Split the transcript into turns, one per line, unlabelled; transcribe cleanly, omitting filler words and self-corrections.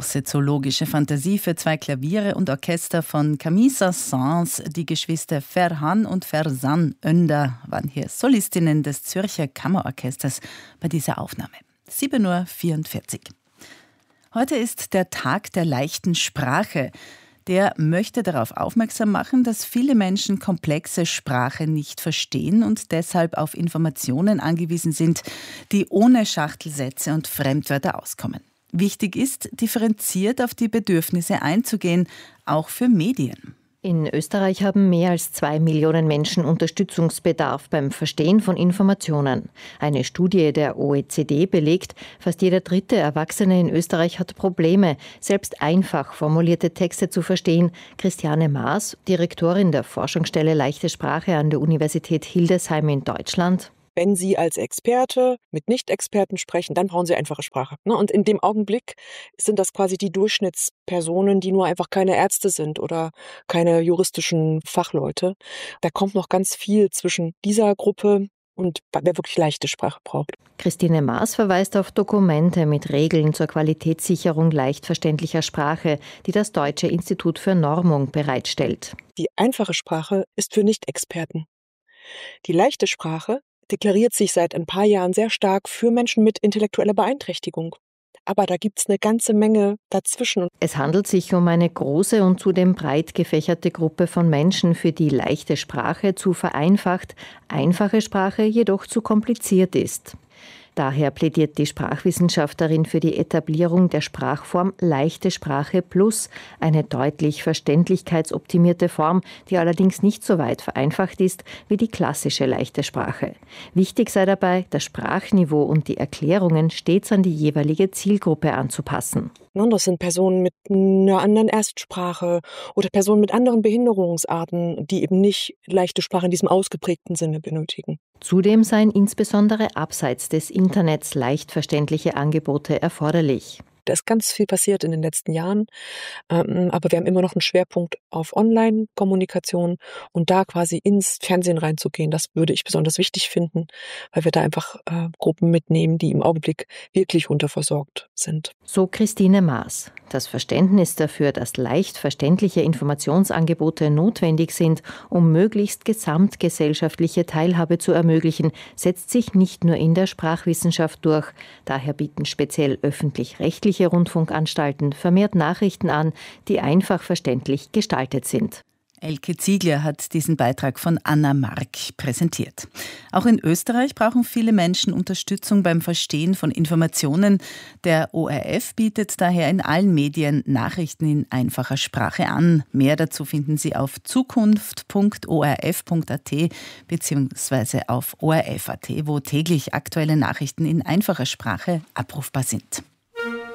große zoologische Fantasie für 2 Klaviere und Orchester von Camille Saint-Saëns. Die Geschwister Ferhan und Ferzan Önder waren hier Solistinnen des Zürcher Kammerorchesters bei dieser Aufnahme. 7:44 Uhr. Heute ist der Tag der leichten Sprache. Der möchte darauf aufmerksam machen, dass viele Menschen komplexe Sprache nicht verstehen und deshalb auf Informationen angewiesen sind, die ohne Schachtelsätze und Fremdwörter auskommen. Wichtig ist, differenziert auf die Bedürfnisse einzugehen, auch für Medien.
In Österreich haben mehr als 2 Millionen Menschen Unterstützungsbedarf beim Verstehen von Informationen. Eine Studie der OECD belegt, fast jeder 3. Erwachsene in Österreich hat Probleme, selbst einfach formulierte Texte zu verstehen. Christiane Maas, Direktorin der Forschungsstelle Leichte Sprache an der Universität Hildesheim in Deutschland.
Wenn Sie als Experte mit Nicht-Experten sprechen, dann brauchen Sie einfache Sprache. Und in dem Augenblick sind das quasi die Durchschnittspersonen, die nur einfach keine Ärzte sind oder keine juristischen Fachleute. Da kommt noch ganz viel zwischen dieser Gruppe und wer wirklich leichte Sprache braucht.
Christine Maas verweist auf Dokumente mit Regeln zur Qualitätssicherung leicht verständlicher Sprache, die das Deutsche Institut für Normung bereitstellt.
Die einfache Sprache ist für Nicht-Experten. Die leichte Sprache deklariert sich seit ein paar Jahren sehr stark für Menschen mit intellektueller Beeinträchtigung. Aber da gibt es eine ganze Menge dazwischen.
Es handelt sich um eine große und zudem breit gefächerte Gruppe von Menschen, für die leichte Sprache zu vereinfacht, einfache Sprache jedoch zu kompliziert ist. Daher plädiert die Sprachwissenschaftlerin für die Etablierung der Sprachform Leichte Sprache Plus, eine deutlich verständlichkeitsoptimierte Form, die allerdings nicht so weit vereinfacht ist wie die klassische leichte Sprache. Wichtig sei dabei, das Sprachniveau und die Erklärungen stets an die jeweilige Zielgruppe anzupassen.
Das sind Personen mit einer anderen Erstsprache oder Personen mit anderen Behinderungsarten, die eben nicht leichte Sprache in diesem ausgeprägten Sinne benötigen.
Zudem seien insbesondere abseits des Internets leicht verständliche Angebote erforderlich.
Da ist ganz viel passiert in den letzten Jahren, aber wir haben immer noch einen Schwerpunkt auf Online-Kommunikation und da quasi ins Fernsehen reinzugehen, das würde ich besonders wichtig finden, weil wir da einfach Gruppen mitnehmen, die im Augenblick wirklich unterversorgt sind.
So Christine Maas. Das Verständnis dafür, dass leicht verständliche Informationsangebote notwendig sind, um möglichst gesamtgesellschaftliche Teilhabe zu ermöglichen, setzt sich nicht nur in der Sprachwissenschaft durch. Daher bieten speziell öffentlich-rechtliche Rundfunkanstalten vermehrt Nachrichten an, die einfach verständlich gestaltet sind.
Elke Ziegler hat diesen Beitrag von Anna Mark präsentiert. Auch in Österreich brauchen viele Menschen Unterstützung beim Verstehen von Informationen. Der ORF bietet daher in allen Medien Nachrichten in einfacher Sprache an. Mehr dazu finden Sie auf zukunft.orf.at bzw. auf ORF.at, wo täglich aktuelle Nachrichten in einfacher Sprache abrufbar sind.